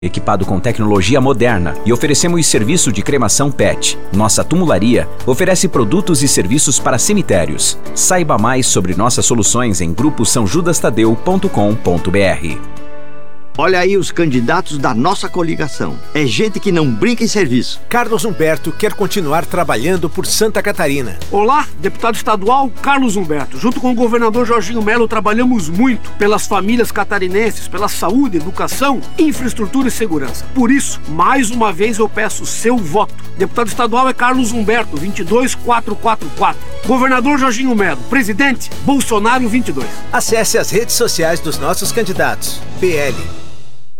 Equipado com tecnologia moderna e oferecemos serviço de cremação PET. Nossa tumularia oferece produtos e serviços para cemitérios. Saiba mais sobre nossas soluções em gruposaojudastadeu.com.br. Olha aí os candidatos da nossa coligação. É gente que não brinca em serviço. Carlos Humberto quer continuar trabalhando por Santa Catarina. Olá, deputado estadual Carlos Humberto. Junto com o governador Jorginho Melo, trabalhamos muito pelas famílias catarinenses, pela saúde, educação, infraestrutura e segurança. Por isso, mais uma vez eu peço seu voto. Deputado estadual é Carlos Humberto, 22444. Governador Jorginho Melo. Presidente, Bolsonaro 22. Acesse as redes sociais dos nossos candidatos. PL